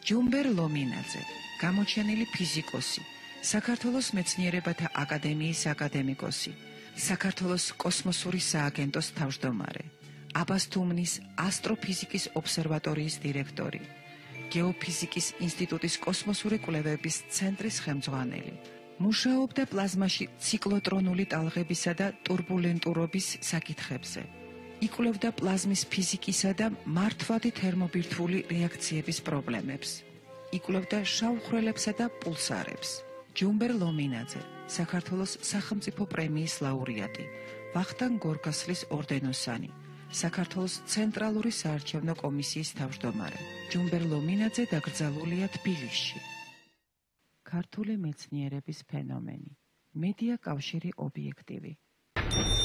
ჯუმბერ ლომინაძე, გამოჩენილი ფიზიკოსი, საქართველოს მეცნიერებათა აკადემიის აკადემიკოსი, საქართველოს კოსმოსური სააგენტოს თავმჯდომარე, აბასთუმნის ასტროფიზიკის ობსერვატორიის დირექტორი, გეოფიზიკის ინსტიტუტის კოსმოსური კვლევების ცენტრის ხელმძღვანელი. მუშაობდა პლაზმაში ციკლოტრონული ტალღებისა და ტურბულენტურობის საკითხებზე. იკვლევდა პლაზმის ფიზიკისა და მართვადი თერმობირთვული რეაქციების პრობლემებს. იკვლევდა შავხრელებსა და პულსარებს. ჯუმბერ ლომინაძე, საქართველოს სახელმწიფო პრემიის ლაურეატი, ვახტანგ გორგასლის ორდენოსანი, საქართველოს ცენტრალური საარჩევნო კომისიის თავმჯდომარე. ჯუმბერ ლომინაძე დაკრძალულია თბილისში. ქართული მეცნიერების ფენომენი. მედია კავშირი ობიექტივი.